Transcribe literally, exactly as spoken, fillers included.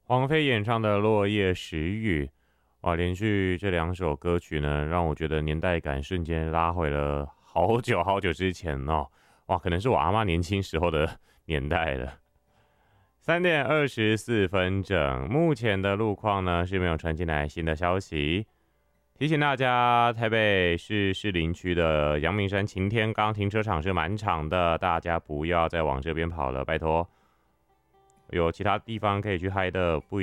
黄飞演唱的《落叶时雨》，哇，连续这两首歌曲呢，让我觉得年代感瞬间拉回了好久好久之前哦，哇，可能是我阿嬷年轻时候的年代了。三点二十四分整，目前的路况呢是没有传进来新的消息。提醒大家，台北市士林区的阳明山晴天岗停车场是满场的，大家不要再往这边跑了，拜托。有其他地方可以去嗨的，不一